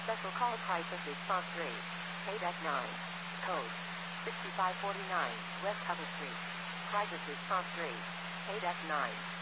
Special call price of response rate. Paid at 9. Code 6549 West Hubble Street. Private response rate. Paid at 9.